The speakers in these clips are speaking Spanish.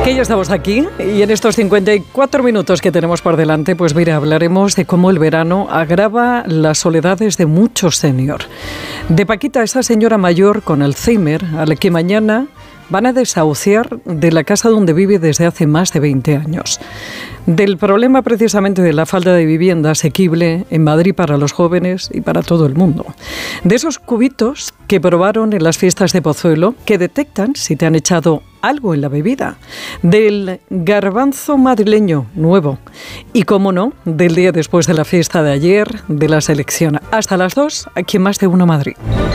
Que ya estamos aquí y en estos 54 minutos que tenemos por delante, pues mira, hablaremos de cómo el verano agrava las soledades de muchos senior. De Paquita, esa señora mayor con Alzheimer, a la que mañana van a desahuciar de la casa donde vive desde hace más de 20 años. Del problema precisamente de la falta de vivienda asequible en Madrid para los jóvenes y para todo el mundo. De esos cubitos que probaron en las fiestas de Pozuelo, que detectan si te han echado algo en la bebida. Del garbanzo madrileño nuevo. Y, cómo no, del día después de la fiesta de ayer, de la selección. Hasta las 2, aquí en Más de Uno Madrid.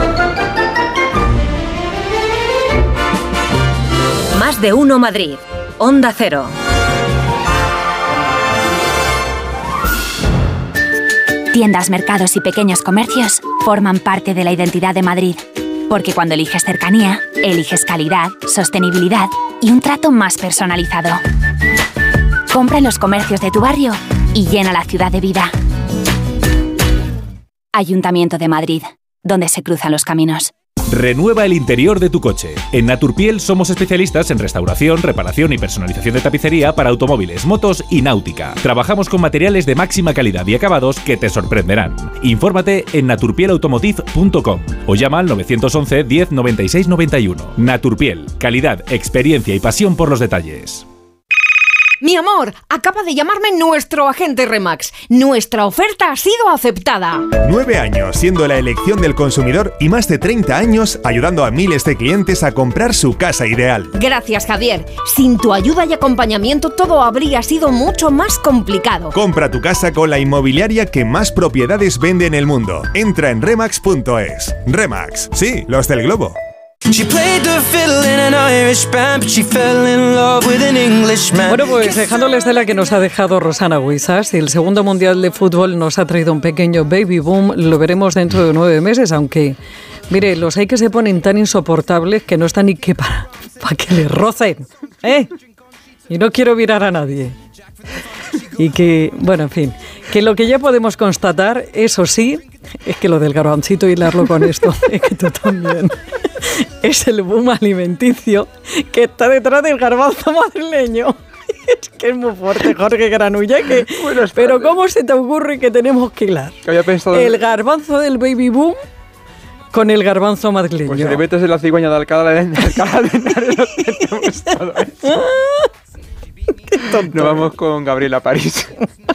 Más de Uno Madrid. Onda Cero. Tiendas, mercados y pequeños comercios forman parte de la identidad de Madrid. Porque cuando eliges cercanía, eliges calidad, sostenibilidad y un trato más personalizado. Compra en los comercios de tu barrio y llena la ciudad de vida. Ayuntamiento de Madrid, donde se cruzan los caminos. Renueva el interior de tu coche. En Naturpiel somos especialistas en restauración, reparación y personalización de tapicería para automóviles, motos y náutica. Trabajamos con materiales de máxima calidad y acabados que te sorprenderán. Infórmate en naturpielautomotive.com o llama al 911 10 96 91. Naturpiel, calidad, experiencia y pasión por los detalles. Mi amor, acaba de llamarme nuestro agente Remax. Nuestra oferta ha sido aceptada. 9 años siendo la elección del consumidor y más de 30 años ayudando a miles de clientes a comprar su casa ideal. Gracias, Javier. Sin tu ayuda y acompañamiento todo habría sido mucho más complicado. Compra tu casa con la inmobiliaria que más propiedades vende en el mundo. Entra en remax.es. Remax, sí, los del globo. Bueno, pues dejándoles de la que nos ha dejado Rosana Huizas, el segundo mundial de fútbol nos ha traído un pequeño baby boom, lo veremos dentro de 9 meses, aunque, mire, los hay que se ponen tan insoportables que no están ni que para que les rocen, ¿eh? Y no quiero virar a nadie. Y que, bueno, en fin, que lo que ya podemos constatar, eso sí, es que lo del garbancito, hilarlo con esto, es que tú también, es el boom alimenticio que está detrás del garbanzo madrileño. Es que es muy fuerte, Jorge Granulla, que, pero ¿cómo se te ocurre que tenemos que hilar el garbanzo del baby boom con el garbanzo madrileño? Pues si le metes en la cigüeña de Alcalá de Henares, lo tenemos todo eso. Nos vamos con Gabriela París.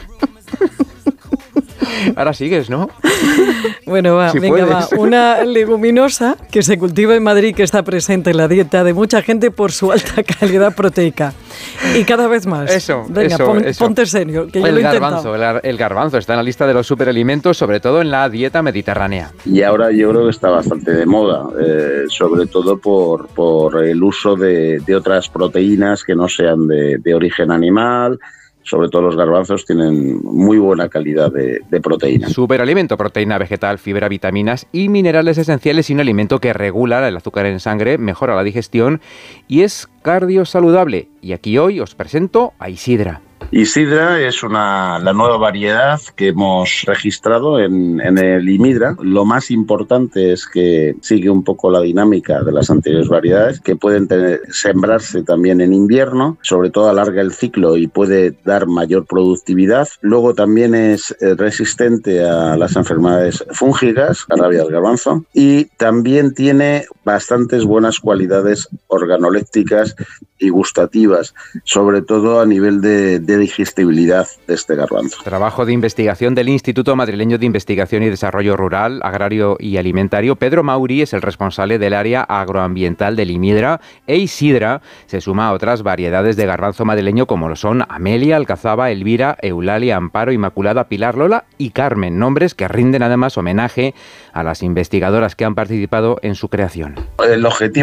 Ahora sigues, ¿no? Bueno, va, Si venga, puedes. va. Una leguminosa que se cultiva en Madrid, que está presente en la dieta de mucha gente por su alta calidad proteica. Y cada vez más. Venga, ponte serio, que yo lo he intentado. El garbanzo está en la lista de los superalimentos, sobre todo en la dieta mediterránea. Y ahora yo creo que está bastante de moda, sobre todo por el uso de otras proteínas que no sean de origen animal. Sobre todo los garbanzos tienen muy buena calidad de proteína. Superalimento, proteína vegetal, fibra, vitaminas y minerales esenciales, y un alimento que regula el azúcar en sangre, mejora la digestión y es cardiosaludable. Y aquí hoy os presento a Isidra. Isidra es la nueva variedad que hemos registrado en el Imidra. Lo más importante es que sigue un poco la dinámica de las anteriores variedades, que pueden sembrarse también en invierno, sobre todo alarga el ciclo y puede dar mayor productividad. Luego también es resistente a las enfermedades fúngicas, la rabia del garbanzo, y también tiene bastantes buenas cualidades organolépticas y gustativas, sobre todo a nivel de digestibilidad de este garbanzo. Trabajo de investigación del Instituto Madrileño de Investigación y Desarrollo Rural, Agrario y Alimentario. Pedro Mauri es el responsable del área agroambiental del Imidra, e Isidra se suma a otras variedades de garbanzo madrileño como lo son Amelia, Alcazaba, Elvira, Eulalia, Amparo, Inmaculada, Pilar, Lola y Carmen, nombres que rinden además homenaje a las investigadoras que han participado en su creación. El objetivo